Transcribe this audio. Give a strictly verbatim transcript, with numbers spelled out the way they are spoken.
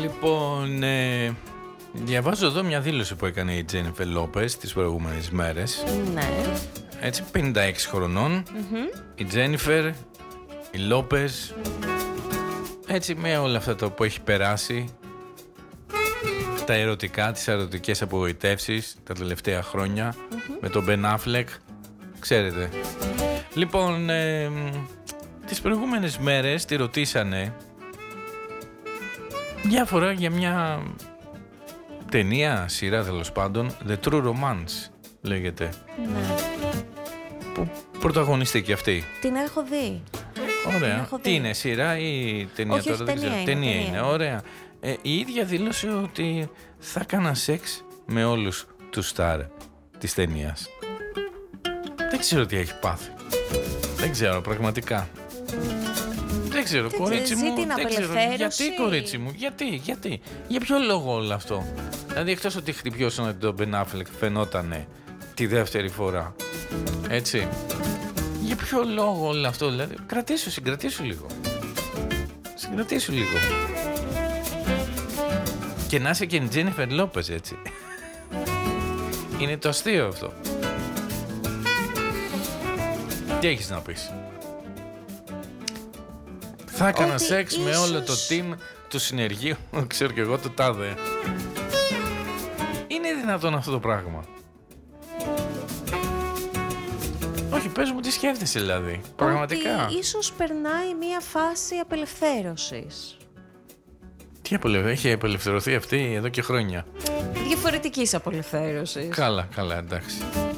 Λοιπόν, ε, διαβάζω εδώ μια δήλωση που έκανε η Τζένιφερ Λόπες τις προηγούμενες μέρες. Ναι. Έτσι, πενήντα έξι χρονών. Mm-hmm. Η Τζένιφερ, η Λόπες, έτσι με όλα αυτά τα που έχει περάσει, τα ερωτικά, τις ερωτικές απογοητεύσεις τα τελευταία χρόνια, mm-hmm. με τον Μπεν Αφλεκ, ξέρετε. Λοιπόν, ε, τις προηγούμενες μέρες τη ρωτήσανε διάφορα για μια ταινία, σειρά τέλος πάντων, The True Romance λέγεται. Ναι. Που πρωταγωνιστεί αυτή. Την έχω δει. Ωραία. Έχω Τι δει. είναι, σειρά ή ταινία? Όχι, τώρα? όχι, Δεν ταινία ξέρω. είναι, Ταινία ταινία είναι, είναι. ωραία. Ε, η ίδια δήλωσε ότι θα έκανα σεξ με όλους τους στάρ της ταινίας. Δεν ξέρω τι έχει πάθει. Δεν ξέρω, πραγματικά. Δεν ξέρω, Δεν κορίτσι ξέρω, μου, ζει την δεν ξέρω. απελευθέρωση. Γιατί, κορίτσι μου, γιατί, γιατί, για ποιο λόγο όλο αυτό? Δηλαδή, εκτός ότι χτυπιώσαν τον Μπεν Αφλεκ, φαινότανε τη δεύτερη φορά. Έτσι. Για ποιο λόγο όλο αυτό, δηλαδή, κρατήσου, συγκρατήσου λίγο. Συγκρατήσου λίγο. Και να είσαι και η Τζένιφερ Λόπες, έτσι. Είναι το αστείο αυτό. Τι έχεις να πεις? Θα έκανα Ότι σεξ ίσως... με όλο το team του συνεργείου, ξέρω κι εγώ, το τάδε. Είναι δυνατόν αυτό το πράγμα? Όχι, πες μου τι σκέφτεσαι δηλαδή, πραγματικά. Ότι ίσως περνάει μια φάση απελευθέρωσης. Τι απελευθερωθεί, έχει απελευθερωθεί αυτή εδώ και χρόνια. Διαφορετικής απελευθέρωσης. Καλά, καλά, εντάξει.